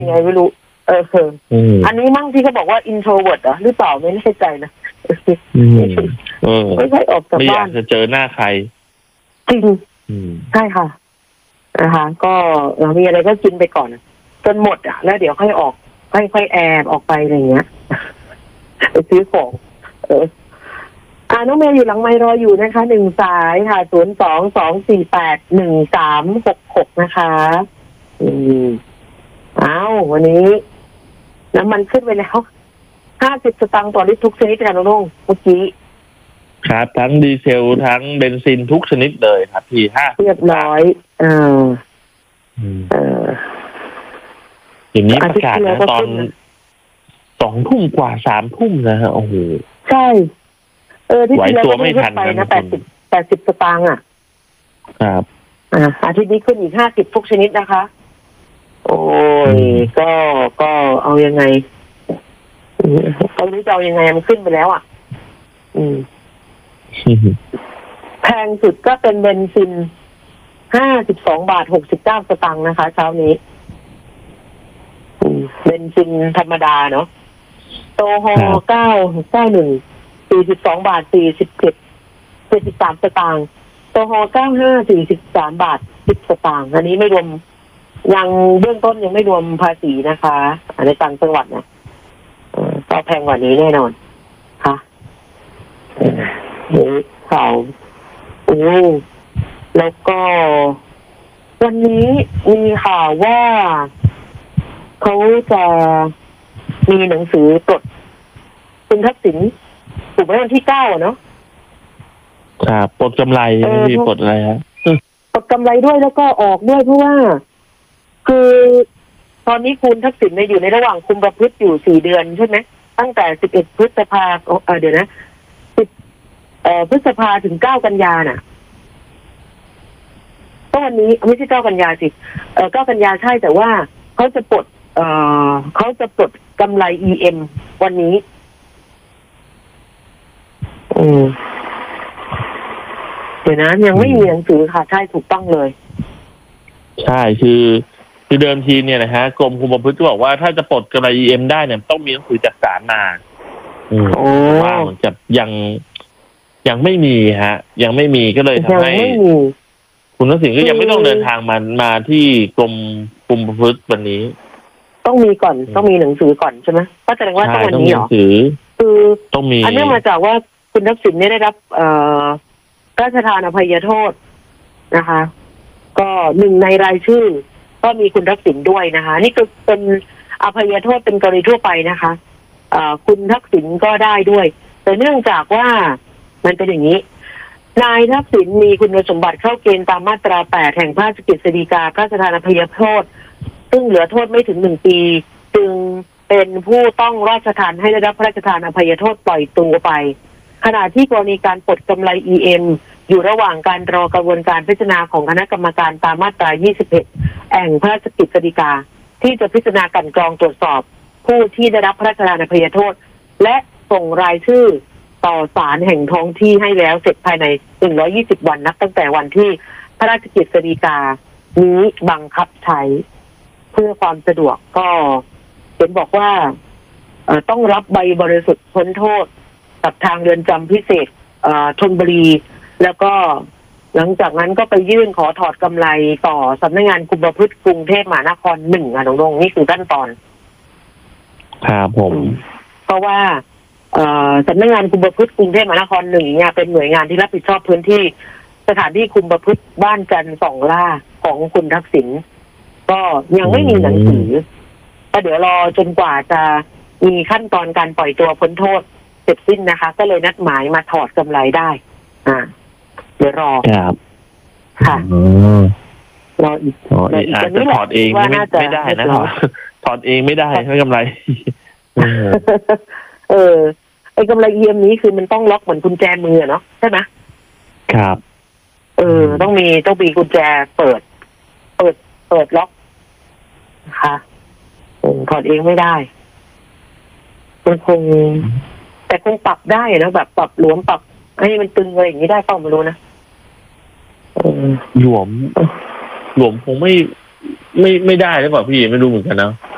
ยังไงไม่รู้อันนี้มั่งที่เขาบอกว่า introvert หรือเปล่าไม่แน่ใจนะไม่ใช่ออกจากบ้านไม่อยากจะเจอหน้าใครจริงใช่ค่ะนะคะก็มีอะไรก็กินไปก่อนจนหมดแล้วเดี๋ยวค่อยออกค่อยแอบออกไปอะไรเงี้ยไปซื้อของน้องเมย์อยู่หลังไมค์รออยู่นะคะ1 สายค่ะ02-248-1366นะคะวันนี้น้ำมันขึ้นไปแล้ว50 สตางค์ต่อลิตรทุกชนิดค่ะน้องเมื่อกี้ครับทั้งดีเซลทั้งเบนซินทุกชนิดเลยครับพี่เรียบร้อยอย่างนี้ประกาศนะตอน2 ทุ่มกว่า3 ทุ่มนะฮะโอ้โหใช่ที่ไหวตัวไม่ทันนะ80 สตางค์ครับอาทิตย์นี้ขึ้นอีก50ทุกชนิดนะคะโอ้ยก็เอายังไงเขารู้จะเอายังไงมันขึ้นไปแล้วแพงสุดก็เป็นเบนซิน52.69 สตางค์นะคะเช้านี้เบนซินธรรมดาเนาะโซฮอล์991 42.47 73 สตางค์โซฮอล์95 43.10 สตางค์อันนี้ไม่รวมยังเบื้องต้นยังไม่รวมภาษีนะคะในต่างจังหวัดนะก็แพงกว่านี้แน่นอนค่ะข่าวแล้วก็วันนี้มีข่าวว่าเขาจะมีหนังสือปลดคุณทักษิณถูกไหมวันที่9เนาะครับปลดกำไรมีปลดอะไรฮะปลดกำไรด้วยแล้วก็ออกด้วยเพราะว่าคือตอนนี้คุณทักษิณอยู่ในระหว่างคุมประพฤติอยู่4 เดือนใช่ไหมตั้งแต่11 พฤษภาเดี๋ยวนะ10 พฤษภาถึง9 กันยาน่ะก็วันนี้ไม่ใช่9 กันยาสิ9 กันยาใช่แต่ว่าเขาจะปลดกำไร EM วันนี้เดี๋ยวนะยังไม่มีหนังสือค่ะใช่ถูกต้องเลยใช่คือเดิมทีเนี่ยนะฮะกรมคุมประพฤติก็บอกว่าถ้าจะปลดกำไร EM ได้เนี่ยต้องมีหนังสือจากศาลมาว่ามันจะยังไม่มีฮะยังไม่มีก็เลยทำให้คุณทักษิณก็ยังไม่ต้องเดินทางมาที่กรมคุมประพฤติวันนี้ต้องมีก่อนต้องมีหนังสือก่อนใช่ไหมก็แสดงว่าต้องวันนี้เหรอคือต้องมีอันนี้มาจากว่าคุณทักษิณได้รับพระราชทานอภัยโทษนะคะก็1 ในรายชื่อก็มีคุณทักษิณด้วยนะคะนี่คือเป็นอภัยโทษเป็นกรณีทั่วไปนะคะคุณทักษิณก็ได้ด้วยแต่เนื่องจากว่ามันเป็นอย่างนี้นายทักษิณมีคุณสมบัติเข้าเกณฑ์ตามมาตรา8แห่งพระราชกฤษฎีกาพระราชทานอภัยโทษซึ่งเหลือโทษไม่ถึง1 ปีจึงเป็นผู้ต้องราชทานให้ได้รับพระราชทานอภัยโทษปล่อยตัวไปขณะที่กรณีการปลดกำไร EM อยู่ระหว่างการรอกระบวนการพิจารณาของคณะกรรมการตามมาตรา21แห่งพระราชกฤษฎีกาที่จะพิจารณากลั่นกรองตรวจสอบผู้ที่ได้รับพระราชทานอภัยโทษและส่งรายชื่อต่อศาลแห่งท้องที่ให้แล้วเสร็จภายใน120 วันนับตั้งแต่วันที่พระราชกฤษฎีกานี้บังคับใช้เพื่อความสะดวกก็เห็นบอกว่าต้องรับใบบริสุทธิ์พ้นโทษกับทางเรือนจำพิเศษธนบุรีแล้วก็หลังจากนั้นก็ไปยื่นขอถอดกำไรต่อสำนักงานคุมประพฤติกรุงเทพมหานคร1น้องๆนี่คือขั้นตอนครับผมเพราะว่าสำนักงานคุมประพฤติกรุงเทพมหานคร1เนี่ยเป็นหน่วยงานที่รับผิดชอบพื้นที่สถานที่คุมประพฤติบ้านจันทร์2 ล่าของคุณทักษิณก็ยังไม่มีหนังสือก็เดี๋ยวรอจนกว่าจะมีขั้นตอนการปล่อยตัวพ้นโทษเสร็จสิ้นนะคะก็เลยนัดหมายมาถอดกำไรได้เดี๋ยวรอครับค่ะรออีกอาจจะถอดเองไม่ได้นะถอดเองไม่ได้ไม่กำไรไอ้กำไร EM นี้คือมันต้องล็อกเหมือนกุญแจมือเนาะใช่ไหมครับต้องมีกุญแจเปิดล็อกค่ะถอดเองไม่ได้มันแต่คงปรับได้นะแบบปรับหลวมปรับให้มันตึงอะไรอย่างนี้ได้ต้องไม่รู้นะหลวมคงไม่ได้หรือเปล่าพี่ไม่รู้เหมือนกันนะ